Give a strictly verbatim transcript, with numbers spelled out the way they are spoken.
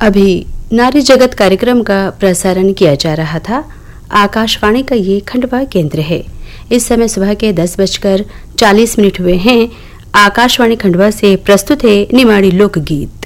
अभी नारी जगत कार्यक्रम का प्रसारण किया जा रहा था। आकाशवाणी का ये खंडवा केंद्र है। इस समय सुबह के दस बजकर चालीस मिनट हुए हैं। आकाशवाणी खंडवा से प्रस्तुत है निमाड़ी लोकगीत।